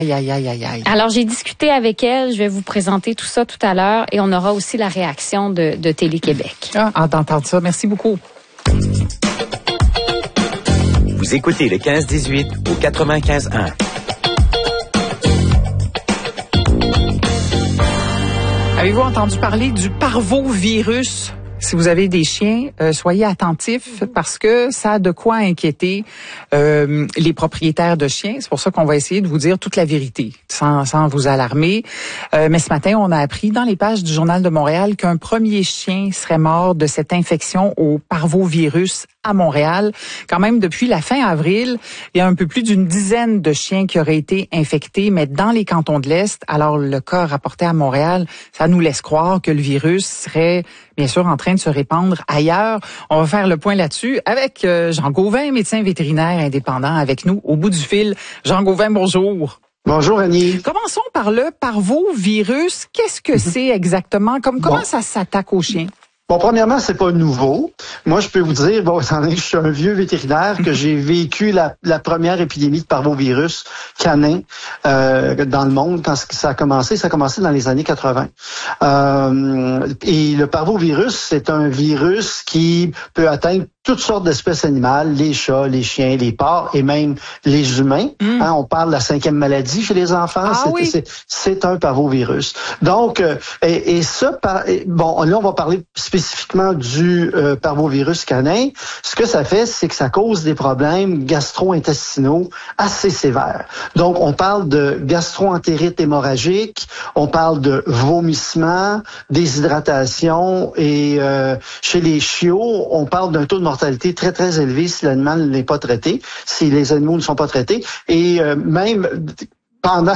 Aïe, aïe, aïe, aïe, aïe. Alors, j'ai discuté avec elle. Je vais vous présenter tout ça tout à l'heure et on aura aussi la réaction de Télé-Québec. D'entendre ça. Merci beaucoup. Vous écoutez le 15-18 au 95.1. Avez-vous entendu parler du parvovirus? Si vous avez des chiens, soyez attentifs parce que ça a de quoi inquiéter les propriétaires de chiens. C'est pour ça qu'on va essayer de vous dire toute la vérité, sans vous alarmer. Mais ce matin, on a appris dans les pages du Journal de Montréal qu'un premier chien serait mort de cette infection au parvovirus à Montréal. Quand même, depuis la fin avril, il y a un peu plus d'une dizaine de chiens qui auraient été infectés, mais dans les cantons de l'Est. Alors, le cas rapporté à Montréal, ça nous laisse croire que le virus serait bien sûr en train de se répandre ailleurs. On va faire le point là-dessus avec Jean Gauvin, médecin vétérinaire indépendant avec nous au bout du fil. Jean Gauvin, bonjour. Bonjour Annie. Commençons par le parvovirus. Qu'est-ce que c'est exactement? Comment ça s'attaque aux chiens? Bon, premièrement, c'est pas nouveau. Moi, je peux vous dire, bon, étant donné que je suis un vieux vétérinaire, que j'ai vécu la première épidémie de parvovirus canin dans le monde quand ça a commencé. Ça a commencé dans les années 80. Et le parvovirus, c'est un virus qui peut atteindre toutes sortes d'espèces animales, les chats, les chiens, les porcs et même les humains. Hein, on parle de la 5e maladie chez les enfants. C'est un parvovirus. Donc, bon, là, on va parler spécifiquement du parvovirus canin. Ce que ça fait, c'est que ça cause des problèmes gastro-intestinaux assez sévères. Donc, on parle de gastro-entérite hémorragique, on parle de vomissement, déshydratation et chez les chiots, on parle d'un taux de mortalité très, très élevé si l'animal n'est pas traité, si les animaux ne sont pas traités. Et même pendant,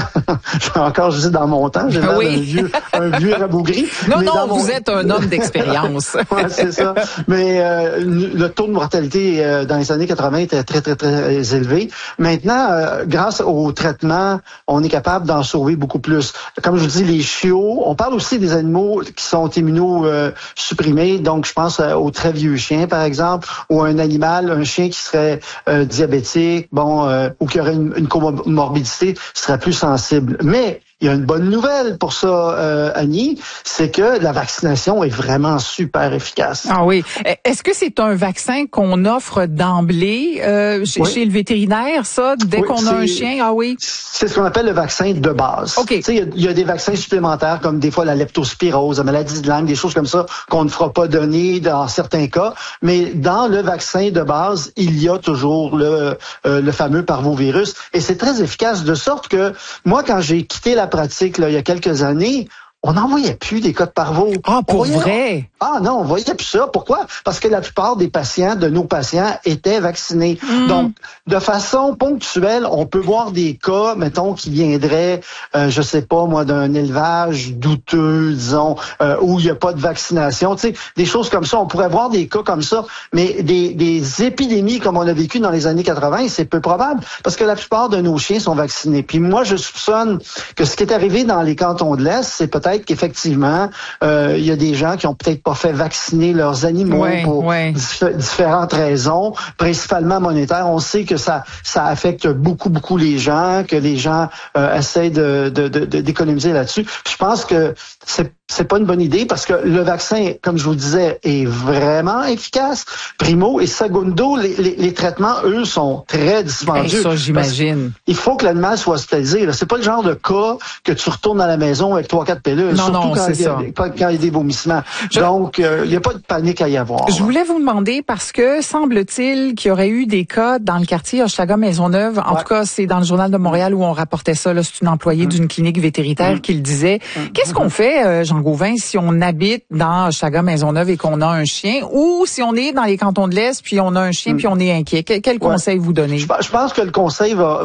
je dis dans mon temps, j'ai l'air un vieux rabougri. Non, vous êtes un homme d'expérience. Ouais, c'est ça. Mais le taux de mortalité dans les années 80 était très, très, très élevé. Maintenant, grâce au traitement, on est capable d'en sauver beaucoup plus. Comme je vous dis, les chiots, on parle aussi des animaux qui sont immunosupprimés. Donc, je pense aux très vieux chiens, par exemple, ou un chien qui serait diabétique, ou qui aurait une comorbidité, serait plus sensible. Mais il y a une bonne nouvelle pour ça, Annie, c'est que la vaccination est vraiment super efficace. Ah oui. Est-ce que c'est un vaccin qu'on offre d'emblée chez le vétérinaire, ça, dès qu'on a un chien? Ah oui. C'est ce qu'on appelle le vaccin de base. OK. Il y a des vaccins supplémentaires, comme des fois la leptospirose, la maladie de Lyme, des choses comme ça qu'on ne fera pas donner dans certains cas. Mais dans le vaccin de base, il y a toujours le fameux parvovirus. Et c'est très efficace, de sorte que moi, quand j'ai quitté la pratique là, il y a quelques années, on n'en voyait plus des cas de parvo. Ah, pour vrai? Ah non, on voyait plus ça. Pourquoi? Parce que la plupart de nos patients étaient vaccinés. Donc, de façon ponctuelle, on peut voir des cas, mettons, qui viendraient, je sais pas moi, d'un élevage douteux, disons, où il n'y a pas de vaccination. Tu sais, des choses comme ça. On pourrait voir des cas comme ça, mais des épidémies comme on a vécu dans les années 80, c'est peu probable, parce que la plupart de nos chiens sont vaccinés. Puis moi, je soupçonne que ce qui est arrivé dans les cantons de l'Est, c'est peut-être qu'effectivement, il y a des gens qui ont peut-être pas fait vacciner leurs animaux pour différentes raisons, principalement monétaires. On sait que ça affecte beaucoup les gens, que les gens essaient d'économiser là-dessus. Je pense que c'est pas une bonne idée parce que le vaccin, comme je vous disais, est vraiment efficace. Primo et secundo, les traitements, eux, sont très dispendieux. Ça, j'imagine. Il faut que l'animal soit hospitalisé. C'est pas le genre de cas que tu retournes à la maison avec 3-4 pilules. Non, quand il y a des vomissements. Donc, il n'y a pas de panique à y avoir. Je voulais vous demander, parce que semble-t-il qu'il y aurait eu des cas dans le quartier Hochelaga-Maisonneuve. En tout cas, c'est dans le Journal de Montréal où on rapportait ça. Là, c'est une employée d'une clinique vétérinaire qui le disait. Qu'est-ce qu'on fait, Jean Gauvin, si on habite dans Hochelaga-Maisonneuve et qu'on a un chien, ou si on est dans les cantons de l'Est puis on a un chien puis on est inquiet? Quel conseil vous donnez? Je pense que le conseil va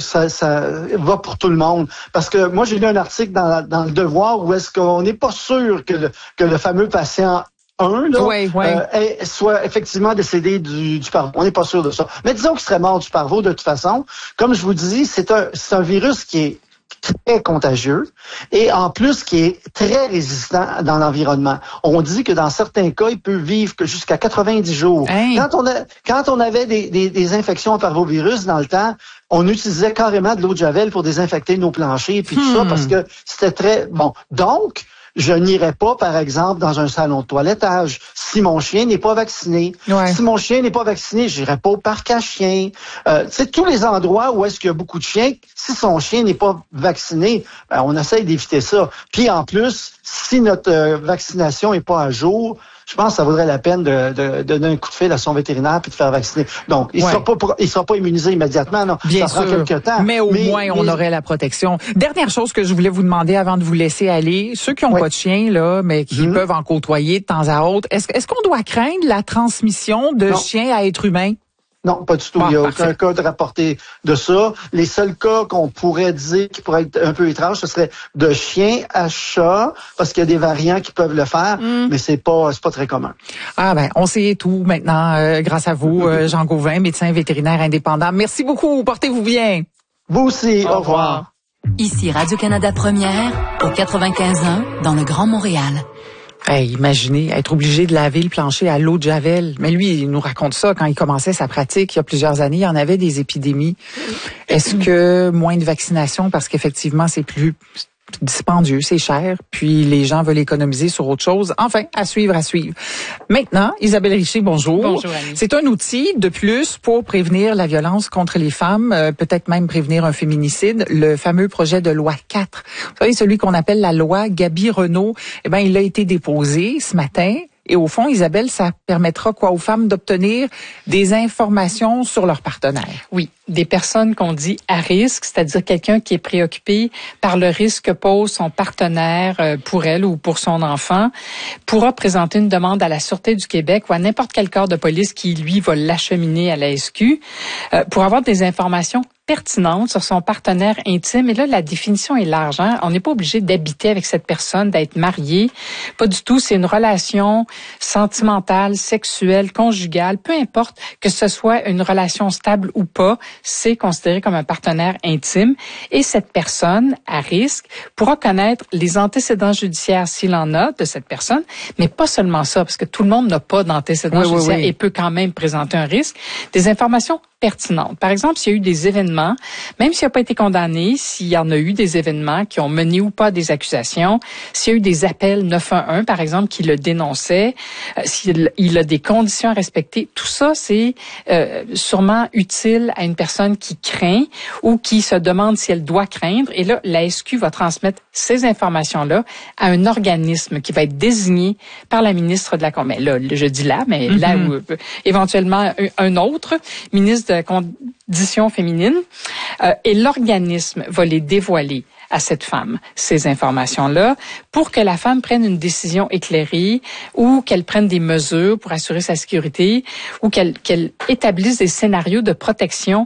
pour tout le monde. Parce que moi, j'ai lu un article dans le Devoir où est-ce qu'on n'est pas sûr que le fameux patient soit effectivement décédé du parvo. On n'est pas sûr de ça. Mais disons qu'il serait mort du parvo de toute façon. Comme je vous dis, c'est un virus qui est très contagieux et en plus qui est très résistant dans l'environnement. On dit que dans certains cas, il peut vivre que jusqu'à 90 jours. Hey. Quand on avait des infections au parvovirus dans le temps, on utilisait carrément de l'eau de Javel pour désinfecter nos planchers puis tout ça parce que c'était très bon. Donc, je n'irai pas, par exemple, dans un salon de toilettage si mon chien n'est pas vacciné. Ouais. Si mon chien n'est pas vacciné, j'irai pas au parc à chiens. Tous les endroits où est-ce qu'il y a beaucoup de chiens, si son chien n'est pas vacciné, ben, on essaye d'éviter ça. Puis en plus, si notre vaccination est pas à jour, je pense que ça vaudrait la peine de donner un coup de fil à son vétérinaire puis de faire vacciner. Donc, il sera pas immunisé immédiatement, non. Bien ça sûr. prend quelques temps. Mais au moins, on aurait la protection. Dernière chose que je voulais vous demander avant de vous laisser aller, ceux qui n'ont pas de chien, là, mais qui peuvent en côtoyer de temps à autre, est-ce qu'on doit craindre la transmission de chien à être humain? Non, pas du tout. Il n'y a aucun cas de rapporté de ça. Les seuls cas qu'on pourrait dire qui pourraient être un peu étranges, ce serait de chien à chat, parce qu'il y a des variants qui peuvent le faire, mais c'est pas très commun. Ah ben, on sait tout maintenant, grâce à vous, Jean Gauvin, médecin vétérinaire indépendant. Merci beaucoup. Portez-vous bien. Vous aussi. Au revoir. Ici Radio-Canada Première, au 95.1, dans le Grand Montréal. Hey, imaginez être obligé de laver le plancher à l'eau de Javel. Mais lui, il nous raconte ça quand il commençait sa pratique il y a plusieurs années. Il y en avait des épidémies. Est-ce que moins de vaccination parce qu'effectivement c'est plus dispendieux, c'est cher, puis les gens veulent économiser sur autre chose. Enfin, à suivre. Maintenant, Isabelle Richer, bonjour. Bonjour, Annie. C'est un outil de plus pour prévenir la violence contre les femmes, peut-être même prévenir un féminicide, le fameux projet de loi 4. Vous savez, celui qu'on appelle la loi Gabi-Renaud, eh ben, il a été déposé ce matin. Et au fond, Isabelle, ça permettra quoi aux femmes d'obtenir des informations sur leur partenaire? Oui, des personnes qu'on dit à risque, c'est-à-dire quelqu'un qui est préoccupé par le risque que pose son partenaire pour elle ou pour son enfant, pourra présenter une demande à la Sûreté du Québec ou à n'importe quel corps de police qui, lui, va l'acheminer à la SQ pour avoir des informations pertinente sur son partenaire intime. Et là, la définition est large. Hein? On n'est pas obligé d'habiter avec cette personne, d'être marié. Pas du tout. C'est une relation sentimentale, sexuelle, conjugale. Peu importe que ce soit une relation stable ou pas, c'est considéré comme un partenaire intime. Et cette personne, à risque, pourra connaître les antécédents judiciaires s'il en a de cette personne. Mais pas seulement ça, parce que tout le monde n'a pas d'antécédents judiciaires et peut quand même présenter un risque. Des informations pertinentes. Par exemple, s'il y a eu des événements, même s'il n'a pas été condamné, s'il y en a eu des événements qui ont mené ou pas des accusations, s'il y a eu des appels 911, par exemple, qui le dénonçaient, s'il a des conditions à respecter, tout ça, c'est sûrement utile à une personne qui craint ou qui se demande si elle doit craindre. Et là, la SQ va transmettre ces informations-là à un organisme qui va être désigné par la ministre de la Condition. Là, je dis là, mais là où éventuellement un autre ministre de la Condition féminine, et l'organisme va les dévoiler à cette femme, ces informations-là, pour que la femme prenne une décision éclairée ou qu'elle prenne des mesures pour assurer sa sécurité ou qu'elle établisse des scénarios de protection.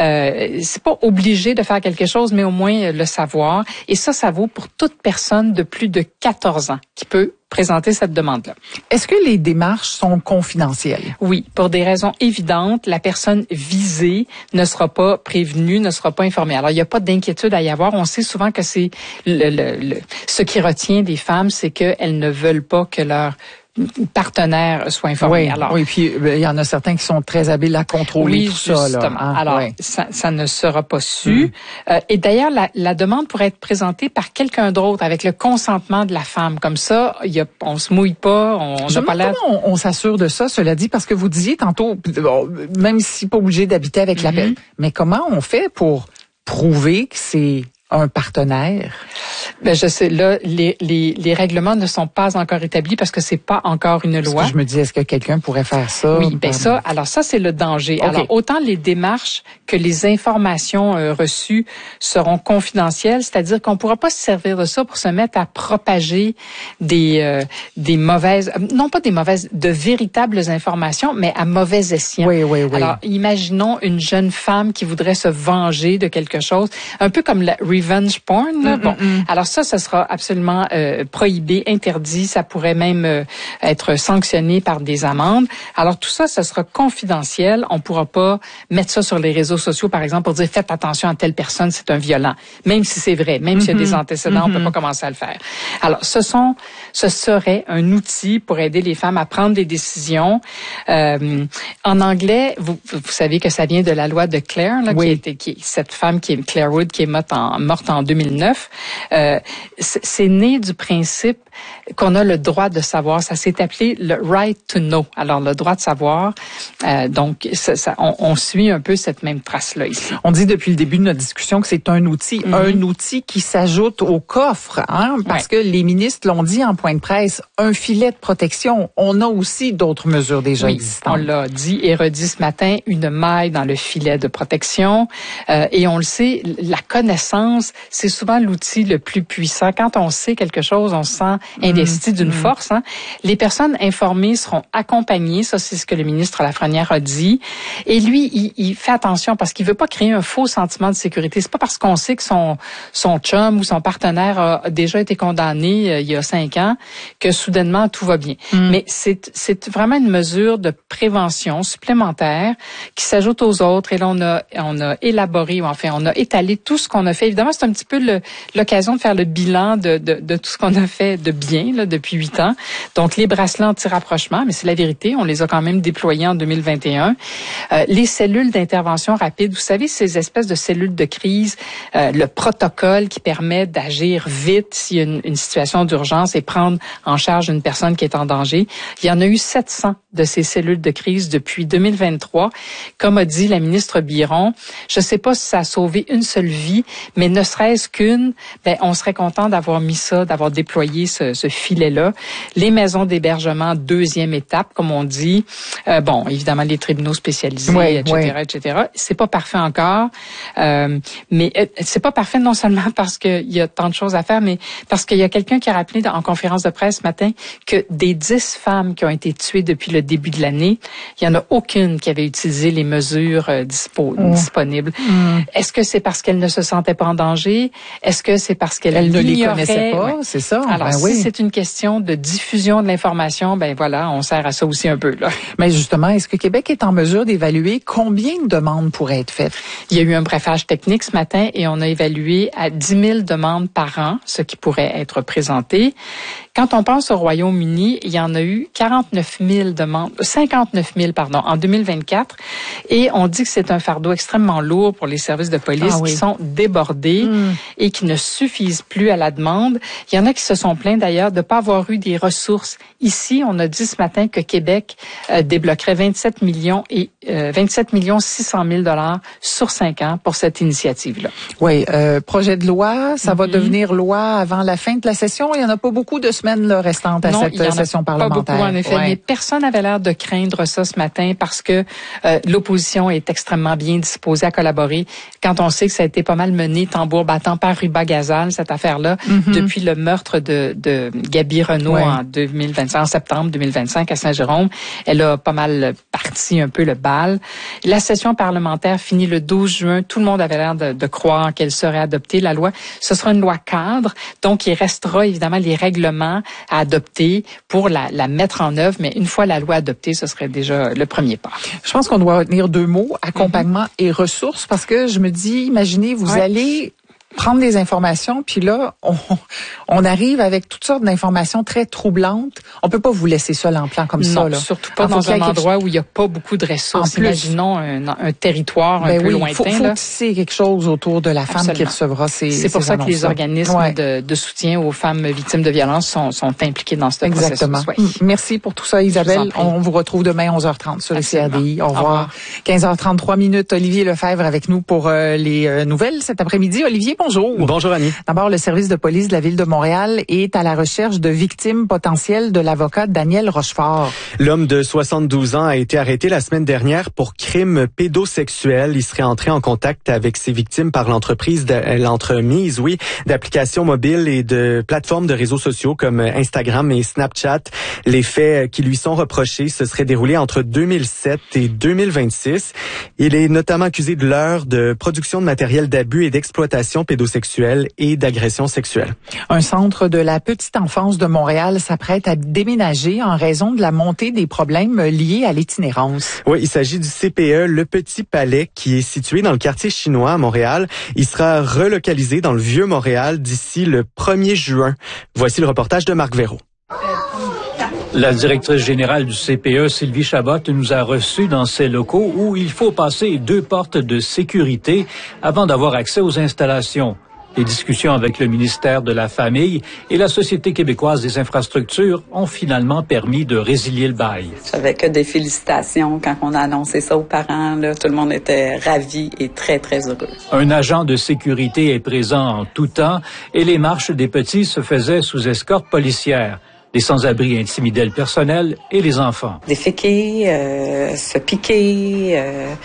C'est pas obligé de faire quelque chose, mais au moins le savoir. Et ça vaut pour toute personne de plus de 14 ans qui peut présenter cette demande-là. Est-ce que les démarches sont confidentielles? Oui, pour des raisons évidentes, la personne visée ne sera pas prévenue, ne sera pas informée. Alors, il n'y a pas d'inquiétude à y avoir. On sait souvent que c'est ce qui retient des femmes, c'est qu'elles ne veulent pas que leur partenaire soit informé. Oui, puis il y en a certains qui sont très habiles à contrôler tout ça. Justement. Là, hein? Alors, ça ne sera pas su. Et d'ailleurs, la demande pourrait être présentée par quelqu'un d'autre avec le consentement de la femme. Comme ça, on se mouille pas, on n'a pas l'air... Comment on s'assure de ça, cela dit, parce que vous disiez tantôt, même si pas obligé d'habiter avec la personne, mais comment on fait pour prouver que c'est un partenaire? Ben, je sais, là, les règlements ne sont pas encore établis parce que c'est pas encore une loi. Je me dis, est-ce que quelqu'un pourrait faire ça? Oui, ben ça, c'est le danger. Okay. Alors, autant les démarches que les informations reçues seront confidentielles, c'est-à-dire qu'on pourra pas se servir de ça pour se mettre à propager des mauvaises, non pas des mauvaises, de véritables informations, mais à mauvais escient. Oui. Alors, imaginons une jeune femme qui voudrait se venger de quelque chose, un peu comme la revenge porn, là. Alors, Alors ça sera absolument prohibé, interdit. Ça pourrait même être sanctionné par des amendes. Alors tout ça, ce sera confidentiel. On pourra pas mettre ça sur les réseaux sociaux, par exemple, pour dire faites attention à telle personne, c'est un violent. Même si c'est vrai, même s'il y a des antécédents, on peut pas commencer à le faire. Alors ce serait un outil pour aider les femmes à prendre des décisions. En anglais, vous savez que ça vient de la loi de Clare, là, oui. qui est cette femme qui est Claire Wood, qui est morte en 2009. C'est né du principe qu'on a le droit de savoir. Ça s'est appelé le right to know. Alors, le droit de savoir. Donc, on suit un peu cette même trace-là ici. On dit depuis le début de notre discussion que c'est un outil qui s'ajoute au coffre, hein, parce que les ministres l'ont dit en point de presse, un filet de protection. On a aussi d'autres mesures déjà existantes. On l'a dit et redit ce matin, une maille dans le filet de protection. Et on le sait, la connaissance, c'est souvent l'outil le plus puissant. Quand on sait quelque chose, on se sent investi d'une force. Hein. Les personnes informées seront accompagnées, ça c'est ce que le ministre Lafrenière a dit. Et lui, il fait attention parce qu'il veut pas créer un faux sentiment de sécurité. C'est pas parce qu'on sait que son chum ou son partenaire a déjà été condamné il y a 5 ans que soudainement tout va bien. Mais c'est vraiment une mesure de prévention supplémentaire qui s'ajoute aux autres. Et là, on a élaboré, ou enfin, on a étalé tout ce qu'on a fait. Évidemment, c'est un petit peu l'occasion de faire le bilan de tout ce qu'on a fait de bien là, depuis 8 ans. Donc, les bracelets anti-rapprochement, mais c'est la vérité, on les a quand même déployés en 2021. Les cellules d'intervention rapide, vous savez, ces espèces de cellules de crise, le protocole qui permet d'agir vite s'il y a une situation d'urgence et prendre en charge une personne qui est en danger. Il y en a eu 700 de ces cellules de crise depuis 2023. Comme a dit la ministre Biron, je ne sais pas si ça a sauvé une seule vie, mais ne serait-ce qu'une, on serait content d'avoir mis ça, d'avoir déployé ce filet-là. Les maisons d'hébergement, deuxième étape, comme on dit. Bon, évidemment, les tribunaux spécialisés, etc. C'est pas parfait encore, mais c'est pas parfait non seulement parce qu'il y a tant de choses à faire, mais parce qu'il y a quelqu'un qui a rappelé en conférence de presse ce matin que des 10 femmes qui ont été tuées depuis le début de l'année, il y en a aucune qui avait utilisé les mesures disponibles. Est-ce que c'est parce qu'elle ne se sentait pas en danger? Est-ce que c'est parce qu'elle ne les connaissait pas? C'est ça. Alors, si c'est une question de diffusion de l'information, voilà, on sert à ça aussi un peu, là. Mais justement, est-ce que Québec est en mesure d'évaluer combien de demandes pourraient être faites? Il y a eu un briefage technique ce matin et on a évalué à 10 000 demandes par an, ce qui pourrait être présenté. Quand on pense au Royaume-Uni, il y en a eu 59 000 demandes, 59 000, en 2024. Et on dit que c'est un fardeau extrêmement lourd pour les services de police qui sont débordés et qui ne suffisent plus à la demande. Il y en a qui se sont plaints d'ailleurs de ne pas avoir eu des ressources. Ici, on a dit ce matin que Québec débloquerait 27 600 000 $ sur 5 ans pour cette initiative-là. Oui, projet de loi, ça va devenir loi avant la fin de la session. Il n'y en a pas beaucoup de semaines restantes à cette session parlementaire. Pas beaucoup, en effet, mais personne n'avait l'air de craindre ça ce matin parce que l'opposition est extrêmement bien disposée à collaborer. Quand on sait que ça a été pas mal mené tambour battant par Ruba Gazal, cette affaire-là, depuis le meurtre de Gaby Renaud en septembre 2025 à Saint-Jérôme, elle a pas mal parti un peu le bal. La session parlementaire finit le 12 juin. Tout le monde avait l'air de croire qu'elle serait adoptée, la loi. Ce sera une loi cadre, donc il restera évidemment les règlements à adopter pour la mettre en œuvre, mais une fois la loi adoptée, ce serait déjà le premier pas. Je pense qu'on doit retenir 2 mots, accompagnement et ressources, parce que je me dis, imaginez, vous allez prendre des informations, puis là, on arrive avec toutes sortes d'informations très troublantes. On peut pas vous laisser seul en plan comme ça. Non, surtout pas dans un endroit où il n'y a pas beaucoup de ressources. Imaginons un territoire un peu lointain. Il faut tisser quelque chose autour de la femme qui recevra ces C'est pour ça que les organismes de soutien aux femmes victimes de violences sont impliqués dans ce processus. Exactement. Merci pour tout ça, Isabelle. On vous retrouve demain 11h30 sur le CRDI. Au revoir. 15h33 minutes. Olivier Lefebvre avec nous pour les nouvelles cet après-midi. Olivier, bonjour. Bonjour Annie. D'abord, le service de police de la Ville de Montréal est à la recherche de victimes potentielles de l'avocat Daniel Rochefort. L'homme de 72 ans a été arrêté la semaine dernière pour crime pédosexuel. Il serait entré en contact avec ses victimes par l'entremise d'applications mobiles et de plateformes de réseaux sociaux comme Instagram et Snapchat. Les faits qui lui sont reprochés se seraient déroulés entre 2007 et 2026. Il est notamment accusé de l'heure de production de matériel d'abus et d'exploitation pédosexuelles et d'agressions sexuelles. Un centre de la petite enfance de Montréal s'apprête à déménager en raison de la montée des problèmes liés à l'itinérance. Oui, il s'agit du CPE Le Petit Palais qui est situé dans le quartier chinois à Montréal. Il sera relocalisé dans le Vieux-Montréal d'ici le 1er juin. Voici le reportage de Marc Véraud. La directrice générale du CPE, Sylvie Chabot, nous a reçus dans ces locaux où il faut passer 2 portes de sécurité avant d'avoir accès aux installations. Les discussions avec le ministère de la Famille et la Société québécoise des infrastructures ont finalement permis de résilier le bail. J'avais que des félicitations quand on a annoncé ça aux parents. Là, tout le monde était ravi et très, très heureux. Un agent de sécurité est présent en tout temps et les marches des petits se faisaient sous escorte policière. Les sans-abri intimidaient le personnel et les enfants. Déféquer, se piquer,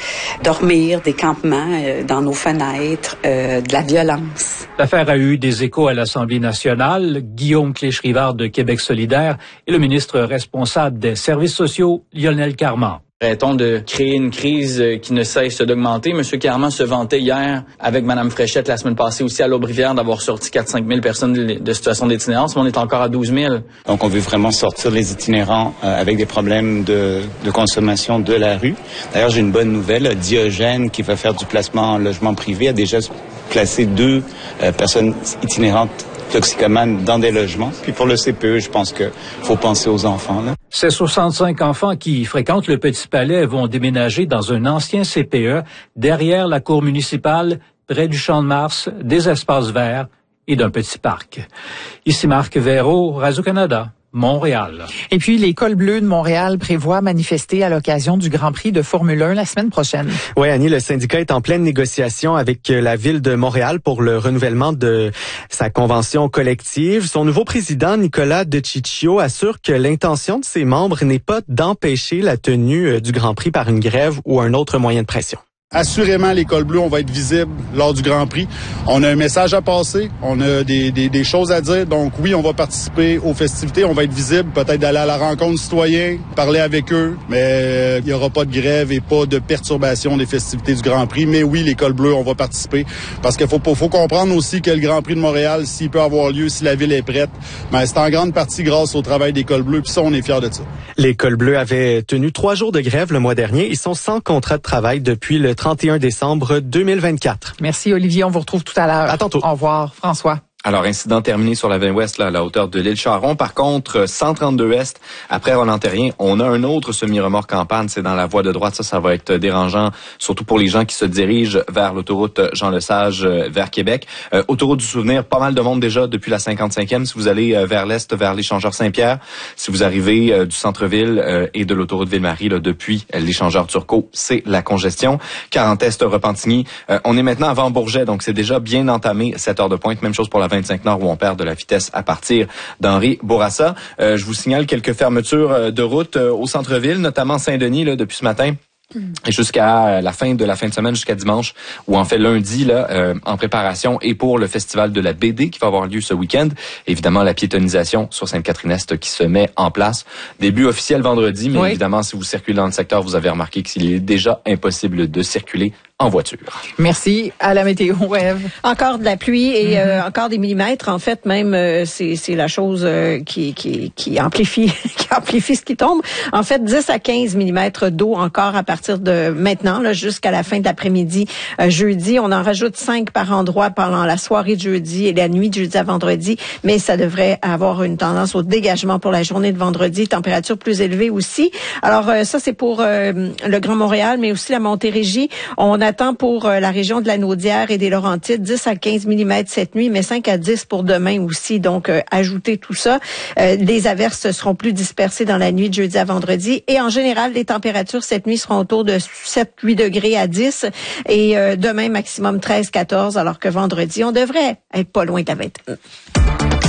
dormir, des campements dans nos fenêtres, de la violence. L'affaire a eu des échos à l'Assemblée nationale. Guillaume Cléch-Rivard de Québec solidaire et le ministre responsable des services sociaux, Lionel Carman. Arrêtons de créer une crise qui ne cesse d'augmenter. M. Carman se vantait hier avec Mme Fréchette la semaine passée aussi à l'Aubrivière d'avoir sorti 4-5 000 personnes de situation d'itinérance, mais on est encore à 12 000. Donc on veut vraiment sortir les itinérants avec des problèmes de consommation de la rue. D'ailleurs, j'ai une bonne nouvelle. Diogène, qui va faire du placement en logement privé, a déjà placé 2 personnes itinérantes toxicomanes dans des logements. Puis pour le CPE, je pense qu'il faut penser aux enfants, là. Ces 65 enfants qui fréquentent le Petit Palais vont déménager dans un ancien CPE derrière la cour municipale, près du Champ de Mars, des espaces verts et d'un petit parc. Ici Marc Véraud, Radio-Canada. Montréal. Et puis, les Cols Bleus de Montréal prévoient manifester à l'occasion du Grand Prix de Formule 1 la semaine prochaine. Oui, Annie, le syndicat est en pleine négociation avec la ville de Montréal pour le renouvellement de sa convention collective. Son nouveau président, Nicolas De Ciccio, assure que l'intention de ses membres n'est pas d'empêcher la tenue du Grand Prix par une grève ou un autre moyen de pression. Assurément, les Cols Bleus, on va être visible lors du Grand Prix. On a un message à passer, on a des choses à dire. Donc oui, on va participer aux festivités, on va être visible, peut-être d'aller à la rencontre citoyens, parler avec eux, mais il n'y aura pas de grève et pas de perturbation des festivités du Grand Prix. Mais oui, les Cols Bleus, on va participer parce qu'il faut comprendre aussi que le Grand Prix de Montréal, s'il peut avoir lieu, si la ville est prête, ben, c'est en grande partie grâce au travail des Cols Bleus, puis ça, on est fiers de ça. Les Cols Bleus avaient tenu 3 jours de grève le mois dernier. Ils sont sans contrat de travail depuis le 31 décembre 2024. Merci Olivier, on vous retrouve tout à l'heure. À tantôt. Au revoir François. Alors, incident terminé sur la 20 Ouest, là, à la hauteur de l'île Charon. Par contre, 132 Est, après Roland-Terrien, on a un autre semi-remorque en panne. C'est dans la voie de droite. Ça va être dérangeant, surtout pour les gens qui se dirigent vers l'autoroute Jean-Lesage vers Québec. Autoroute du Souvenir, pas mal de monde déjà depuis la 55e. Si vous allez vers l'Est, vers l'échangeur Saint-Pierre, si vous arrivez du centre-ville et de l'autoroute Ville-Marie, là, depuis l'échangeur Turcot, c'est la congestion. 40 Est, Repentigny. On est maintenant avant Bourget, donc c'est déjà bien entamé, 7 heures de pointe. Même chose pour la 25 Nord où on perd de la vitesse à partir d'Henri Bourassa. Je vous signale quelques fermetures de route au centre-ville, notamment Saint-Denis là, depuis ce matin. Et jusqu'à la fin de semaine, jusqu'à dimanche, ou en fait lundi, là, en préparation, et pour le festival de la BD qui va avoir lieu ce week-end. Évidemment, la piétonisation sur Sainte-Catherine-Est qui se met en place. Début officiel vendredi, mais évidemment, si vous circulez dans le secteur, vous avez remarqué qu'il est déjà impossible de circuler en voiture. Merci. À la météo, Ève. Encore de la pluie et encore des millimètres. En fait, même c'est la chose qui amplifie ce qui tombe. En fait, 10 à 15 millimètres d'eau encore à partir de maintenant, là, jusqu'à la fin de l'après-midi. Jeudi, on en rajoute 5 par endroit pendant la soirée de jeudi et la nuit de jeudi à vendredi, mais ça devrait avoir une tendance au dégagement pour la journée de vendredi. Température plus élevée aussi. Alors ça, c'est pour le Grand Montréal, mais aussi la Montérégie. On attend pour la région de la Naudière et des Laurentides 10 à 15 mm cette nuit, mais 5 à 10 pour demain aussi. Donc, ajoutez tout ça. Les averses seront plus dispersées dans la nuit de jeudi à vendredi. Et en général, les températures cette nuit seront autour de 7-8 degrés à 10. Et demain, maximum 13-14, alors que vendredi, on devrait être pas loin de la 21.